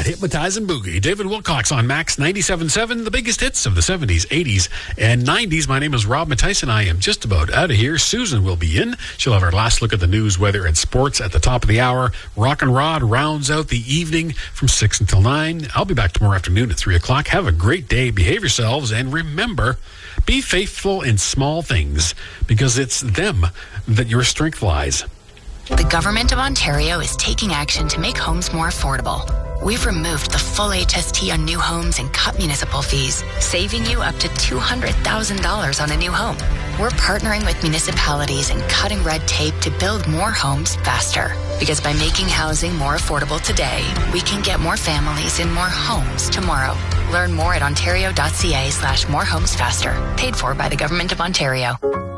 hypnotizing boogie. David Wilcox on Max 97.7, the biggest hits of the 70s, 80s, and 90s. My name is Rob Matyson. I am just about out of here. Susan will be in. She'll have our last look at the news, weather, and sports at the top of the hour. Rock and Rod rounds out the evening from 6 until 9. I'll be back tomorrow afternoon at 3 o'clock. Have a great day. Behave yourselves. And remember, be faithful in small things, because it's them that your strength lies. The Government of Ontario is taking action to make homes more affordable. We've removed the full HST on new homes and cut municipal fees, saving you up to $200,000 on a new home. We're partnering with municipalities and cutting red tape to build more homes faster. Because by making housing more affordable today, we can get more families in more homes tomorrow. Learn more at ontario.ca/morehomesfaster. Paid for by the Government of Ontario.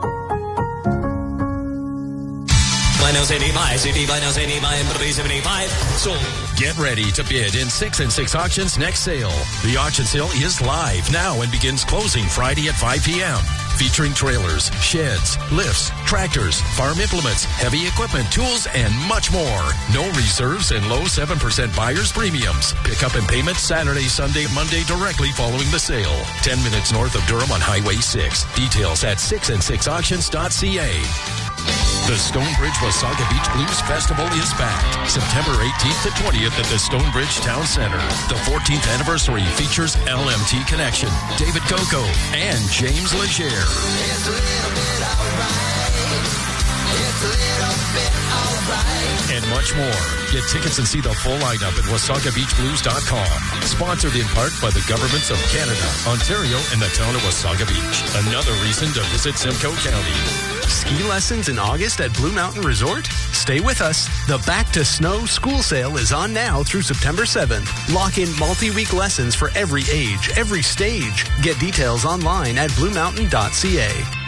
Get ready to bid in 6 and 6 Auctions next sale. The auction sale is live now and begins closing Friday at 5 p.m. Featuring trailers, sheds, lifts, tractors, farm implements, heavy equipment, tools, and much more. No reserves and low 7% buyer's premiums. Pick up and payment Saturday, Sunday, Monday directly following the sale. 10 minutes north of Durham on Highway 6. Details at 6and6auctions.ca. The Stonebridge Wasaga Beach Blues Festival is back. September 18th to 20th at the Stonebridge Town Center. The 14th anniversary features LMT Connection, David Coco, and James Legere. It's a little bit alright. It's a little bit alright. And much more. Get tickets and see the full lineup at WasagaBeachBlues.com. Sponsored in part by the governments of Canada, Ontario, and the town of Wasaga Beach. Another reason to visit Simcoe County. Ski lessons in August at Blue Mountain Resort? Stay with us. The Back to Snow school sale is on now through September 7th. Lock in multi-week lessons for every age, every stage. Get details online at bluemountain.ca.